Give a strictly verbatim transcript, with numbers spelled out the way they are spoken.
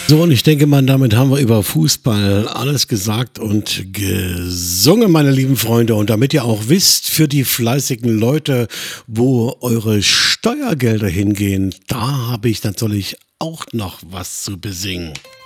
So, und ich denke mal, damit haben wir über Fußball alles gesagt und gesungen, meine lieben Freunde. Und damit ihr auch wisst, für die fleißigen Leute, wo eure Steuergelder hingehen, da habe ich natürlich auch noch was zu besingen.